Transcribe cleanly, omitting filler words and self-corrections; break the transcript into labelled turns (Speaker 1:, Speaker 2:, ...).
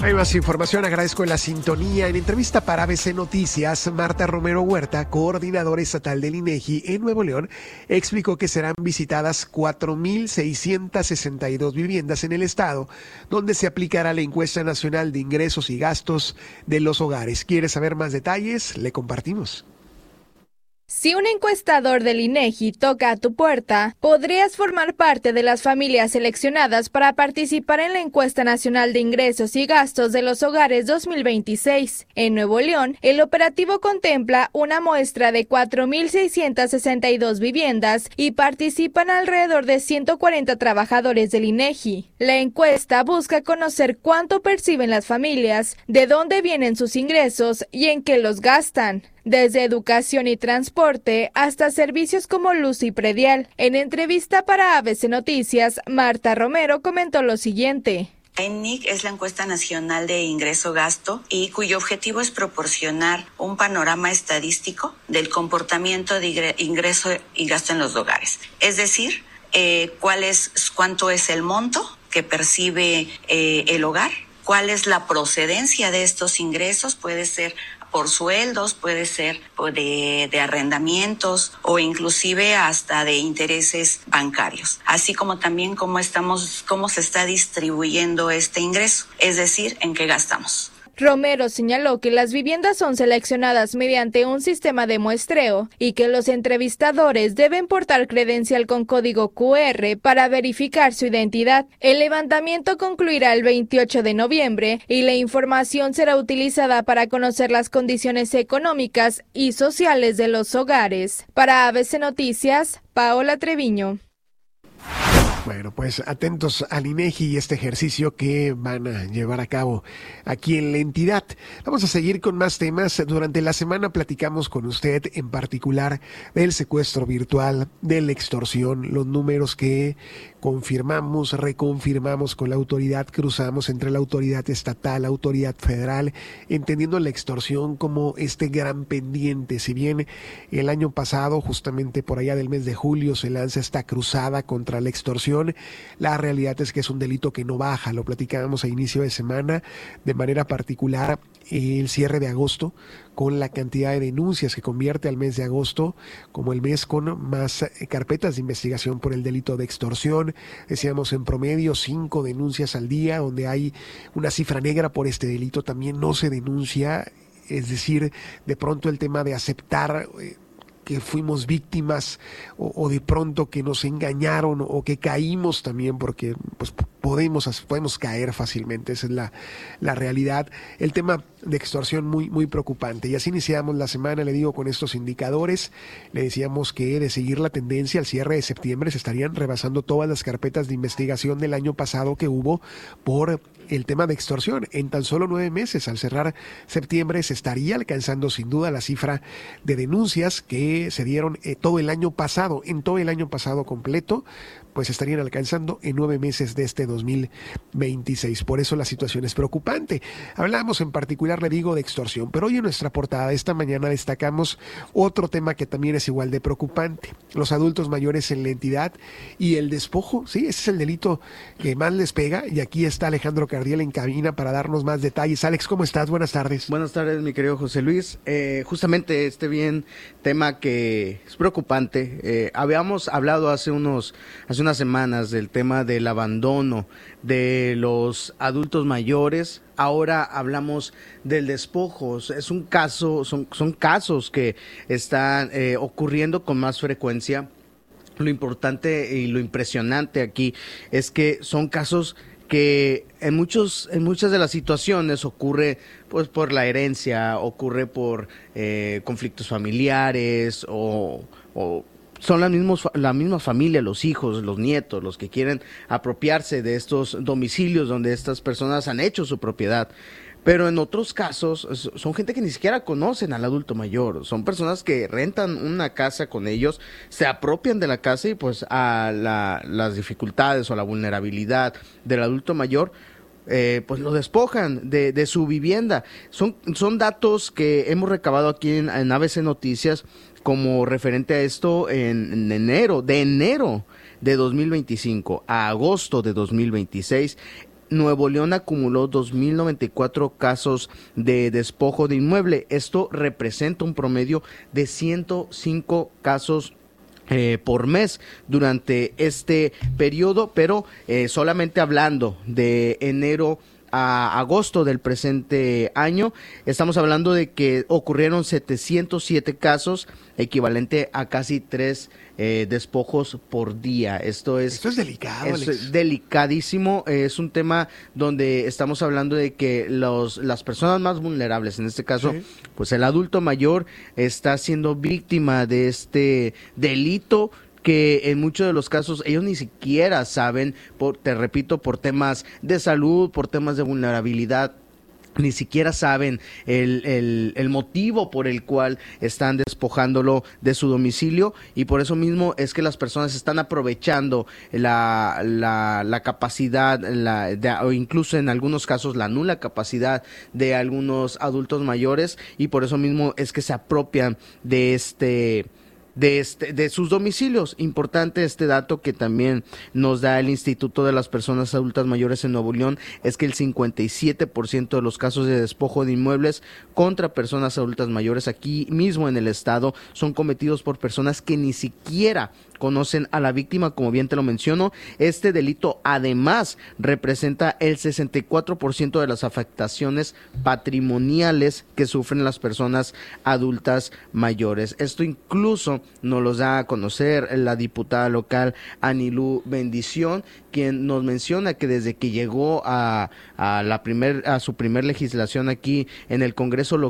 Speaker 1: Hay más información, agradezco la sintonía. En entrevista para ABC Noticias, Marta Romero Huerta, coordinadora estatal del INEGI en Nuevo León, explicó que serán visitadas 4,662 viviendas en el estado, donde se aplicará la encuesta nacional de ingresos y gastos de los hogares. ¿Quiere saber más detalles? Le compartimos.
Speaker 2: Si un encuestador del INEGI toca a tu puerta, podrías formar parte de las familias seleccionadas para participar en la encuesta nacional de ingresos y gastos de los hogares 2026. En Nuevo León, el operativo contempla una muestra de 4,662 viviendas y participan alrededor de 140 trabajadores del INEGI. La encuesta busca conocer cuánto perciben las familias, de dónde vienen sus ingresos y en qué los gastan. Desde educación y transporte hasta servicios como luz y predial. En entrevista para ABC Noticias, Marta Romero comentó lo siguiente.
Speaker 3: ENIC es la encuesta nacional de ingreso-gasto y cuyo objetivo es proporcionar un panorama estadístico del comportamiento de ingreso y gasto en los hogares. Es decir, cuánto es el monto que percibe el hogar, cuál es la procedencia de estos ingresos, puede ser por sueldos, puede ser de arrendamientos o inclusive hasta de intereses bancarios, así como también cómo se está distribuyendo este ingreso, es decir, en qué gastamos.
Speaker 2: Romero señaló que las viviendas son seleccionadas mediante un sistema de muestreo y que los entrevistadores deben portar credencial con código QR para verificar su identidad. El levantamiento concluirá el 28 de noviembre y la información será utilizada para conocer las condiciones económicas y sociales de los hogares. Para ABC Noticias, Paola Treviño.
Speaker 1: Bueno, pues atentos al INEGI y este ejercicio que van a llevar a cabo aquí en la entidad. Vamos a seguir con más temas. Durante la semana platicamos con usted en particular del secuestro virtual, de la extorsión, los números que confirmamos, reconfirmamos con la autoridad, cruzamos entre la autoridad estatal, la autoridad federal, entendiendo la extorsión como este gran pendiente. Si bien el año pasado, justamente por allá del mes de julio, se lanza esta cruzada contra la extorsión, la realidad es que es un delito que no baja. Lo platicábamos a inicio de semana, de manera particular el cierre de agosto, con la cantidad de denuncias que convierte al mes de agosto como el mes con más carpetas de investigación por el delito de extorsión. Decíamos en promedio 5 denuncias al día, donde hay una cifra negra por este delito. También no se denuncia, es decir, de pronto el tema de aceptar que fuimos víctimas o de pronto que nos engañaron o que caímos también, porque pues podemos caer fácilmente, esa es la realidad. El tema de extorsión muy preocupante, y así iniciamos la semana, le digo, con estos indicadores. Le decíamos que de seguir la tendencia al cierre de septiembre se estarían rebasando todas las carpetas de investigación del año pasado que hubo por el tema de extorsión. En tan solo 9 meses, al cerrar septiembre, se estaría alcanzando sin duda la cifra de denuncias que se dieron todo el año pasado, en todo el año pasado completo, pues estarían alcanzando en 9 meses de este 2026. Por eso la situación es preocupante. Hablamos en particular, le digo, de extorsión, pero hoy en nuestra portada esta mañana destacamos otro tema que también es igual de preocupante: los adultos mayores en la entidad y el despojo. Sí, ese es el delito que más les pega, y aquí está Alejandro Cardiel en cabina para darnos más detalles. Alex, ¿cómo estás? Buenas tardes.
Speaker 4: Buenas tardes, mi querido José Luis. Justamente tema que es preocupante. Habíamos hablado hace unas semanas del tema del abandono de los adultos mayores. Ahora hablamos del despojo. Es un caso, son casos que están ocurriendo con más frecuencia. Lo importante y lo impresionante aquí es que son casos que en muchas de las situaciones ocurre pues por la herencia, ocurre por conflictos familiares o son la misma familia, los hijos, los nietos, los que quieren apropiarse de estos domicilios donde estas personas han hecho su propiedad. Pero en otros casos son gente que ni siquiera conocen al adulto mayor, son personas que rentan una casa con ellos, se apropian de la casa y pues a las dificultades o la vulnerabilidad del adulto mayor, pues lo despojan de su vivienda. Son datos que hemos recabado aquí en ABC Noticias como referente a esto en enero de 2025 a agosto de 2026. Nuevo León acumuló 2.094 casos de despojo de inmueble. Esto representa un promedio de 105 casos por mes durante este periodo, pero solamente hablando de enero a agosto del presente año, estamos hablando de que ocurrieron 707 casos, equivalente a casi 3 despojos por día. Esto es
Speaker 1: delicado, Alex.
Speaker 4: Es delicadísimo. Es un tema donde estamos hablando de que las personas más vulnerables, en este caso, sí, pues el adulto mayor está siendo víctima de este delito, que en muchos de los casos ellos ni siquiera saben, te repito, por temas de salud, por temas de vulnerabilidad, ni siquiera saben el motivo por el cual están despojándolo de su domicilio, y por eso mismo es que las personas están aprovechando la capacidad, o incluso en algunos casos la nula capacidad de algunos adultos mayores, y por eso mismo es que se apropian de sus domicilios. Importante este dato que también nos da el Instituto de las Personas Adultas Mayores en Nuevo León, es que el 57% de los casos de despojo de inmuebles contra personas adultas mayores aquí mismo en el estado son cometidos por personas que ni siquiera conocen a la víctima, como bien te lo menciono. Este delito además representa el 64% de las afectaciones patrimoniales que sufren las personas adultas mayores. Esto incluso nos lo da a conocer la diputada local Anilú Bendición, quien nos menciona que desde que llegó a su primer legislación aquí en el Congreso local,